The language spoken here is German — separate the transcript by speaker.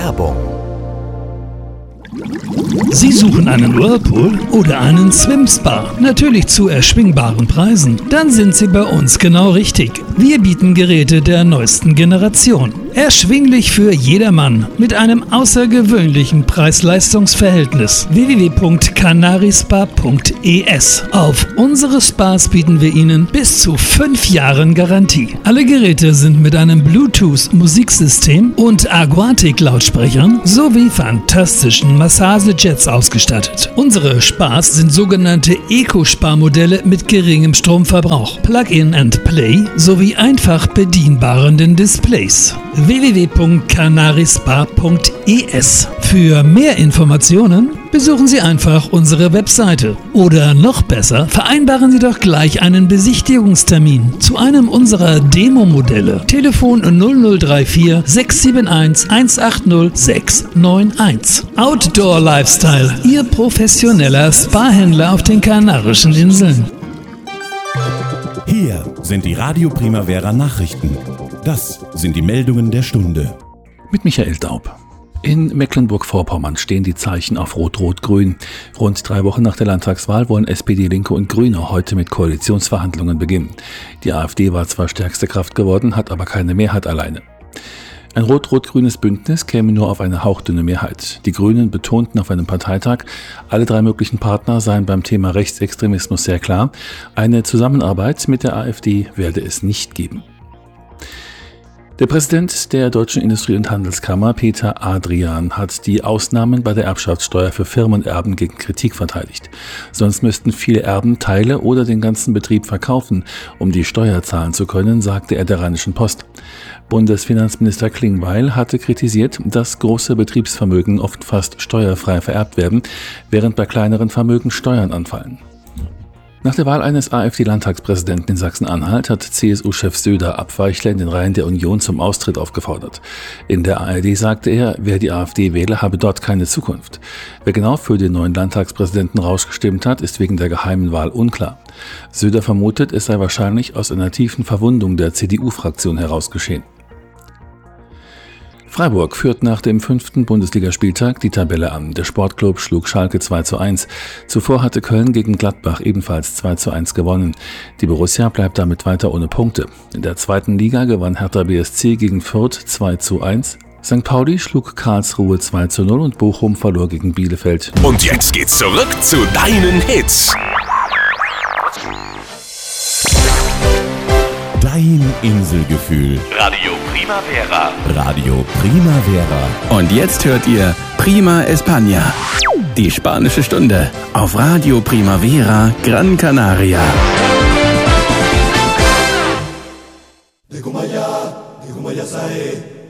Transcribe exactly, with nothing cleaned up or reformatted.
Speaker 1: Werbung.
Speaker 2: Sie suchen einen Whirlpool oder einen Swim-Spa? Natürlich zu erschwingbaren Preisen? Dann sind Sie bei uns genau richtig. Wir bieten Geräte der neuesten Generation. Erschwinglich für jedermann mit einem außergewöhnlichen Preis-Leistungs-Verhältnis. w w w punkt canarispa punkt e s. Auf unsere Spas bieten wir Ihnen bis zu fünf Jahren Garantie. Alle Geräte sind mit einem Bluetooth-Musiksystem und Aquatic-Lautsprechern sowie fantastischen Massagejets ausgestattet. Unsere Spas sind sogenannte Eco-Spa-Modelle mit geringem Stromverbrauch, Plug-in and Play sowie einfach bedienbaren Displays. w w w punkt canarispa punkt e s. Für mehr Informationen besuchen Sie einfach unsere Webseite. Oder noch besser, vereinbaren Sie doch gleich einen Besichtigungstermin zu einem unserer Demo-Modelle. Telefon null null drei vier sechs sieben eins eins acht null sechs neun eins. Outdoor Lifestyle, Ihr professioneller Spa-Händler auf den Kanarischen Inseln.
Speaker 3: Hier sind die Radio Primavera Nachrichten. Das sind die Meldungen der Stunde.
Speaker 4: Mit Michael Daub. In Mecklenburg-Vorpommern stehen die Zeichen auf Rot-Rot-Grün. Rund drei Wochen nach der Landtagswahl wollen S P D, Linke und Grüne heute mit Koalitionsverhandlungen beginnen. Die AfD war zwar stärkste Kraft geworden, hat aber keine Mehrheit alleine. Ein rot-rot-grünes Bündnis käme nur auf eine hauchdünne Mehrheit. Die Grünen betonten auf einem Parteitag, alle drei möglichen Partner seien beim Thema Rechtsextremismus sehr klar. Eine Zusammenarbeit mit der AfD werde es nicht geben. Der Präsident der Deutschen Industrie- und Handelskammer, Peter Adrian, hat die Ausnahmen bei der Erbschaftssteuer für Firmenerben gegen Kritik verteidigt. Sonst müssten viele Erben Teile oder den ganzen Betrieb verkaufen, um die Steuer zahlen zu können, sagte er der Rheinischen Post. Bundesfinanzminister Klingbeil hatte kritisiert, dass große Betriebsvermögen oft fast steuerfrei vererbt werden, während bei kleineren Vermögen Steuern anfallen. Nach der Wahl eines AfD-Landtagspräsidenten in Sachsen-Anhalt hat C S U-Chef Söder Abweichler in den Reihen der Union zum Austritt aufgefordert. In der A R D sagte er, wer die AfD wähle, habe dort keine Zukunft. Wer genau für den neuen Landtagspräsidenten Rausch gestimmt hat, ist wegen der geheimen Wahl unklar. Söder vermutet, es sei wahrscheinlich aus einer tiefen Verwundung der C D U-Fraktion heraus geschehen. Freiburg führt nach dem fünften Bundesligaspieltag die Tabelle an. Der Sportclub schlug Schalke zwei zu eins. Zuvor hatte Köln gegen Gladbach ebenfalls zwei zu eins gewonnen. Die Borussia bleibt damit weiter ohne Punkte. In der zweiten Liga gewann Hertha B S C gegen Fürth zwei zu eins. Sankt Pauli schlug Karlsruhe zwei zu null und Bochum verlor gegen Bielefeld.
Speaker 1: Und jetzt geht's zurück zu deinen Hits.
Speaker 3: Dein Inselgefühl.
Speaker 1: Radio Primavera.
Speaker 3: Radio Primavera.
Speaker 5: Und jetzt hört ihr Prima España. Die spanische Stunde auf Radio Primavera Gran Canaria.
Speaker 6: De Kumaya, de Kumaya Sae.